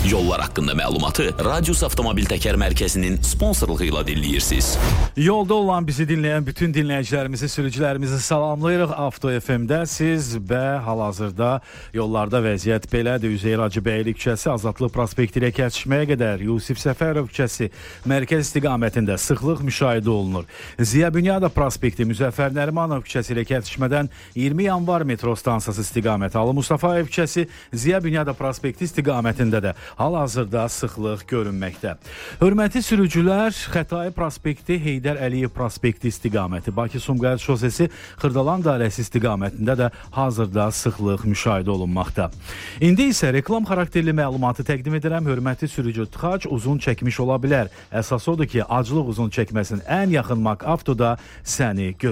Yollar haqqında məlumatı Radius Avtomobil Təkər Mərkəzinin sponsorluğu ilə dinləyirsiniz. Yolda olan bizi dinləyən bütün dinləyicilərimizi, sürücülərimizi salamlayırıq. Avto FM-də siz və hal-hazırda yollarda vəziyyət belədir. Üzeyir Hacıbəyli küçəsi, Azadlıq prospekti ilə kəsişməyə qədər Yusif Səfərov küçəsi mərkəz istiqamətində sıxlıq müşahidə olunur. Ziya Bünyadov prospekti Müzəffər Nərimanov küçəsi ilə kəsişmədən 20 yanvar metro stansiyası istiqaməti, Ali Mustafayev küçəsi Ziya Bünyadov prospekti istiqamətində də hal-hazırda sıxlıq görünməkdə. Hörmətli sürücülər, Xətai prospekti, Heydər Əliyev prospekti istiqaməti, Bakı-Sumqayıt şosesi, Xırdalan dairəsi istiqamətində də hazırda sıxlıq müşahidə olunmaqda. İndi isə reklam xarakterli məlumatı təqdim edirəm. Hörmətli sürücü, tıxac uzun çəkmiş ola bilər. Əsas odur ki, aclıq uzun çəkməsin. Ən yaxın Mak Avtoda səni gözləyir.